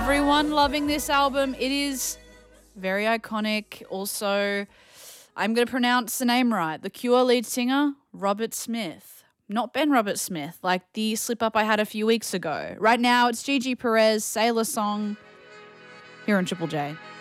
everyone loving this album. It is very iconic. Also, I'm going to pronounce the name right. The Cure lead singer, Robert Smith. Not Ben Robert Smith, like the slip-up I had a few weeks ago. Right now, it's Gigi Perez, Sailor Song, here on Triple J.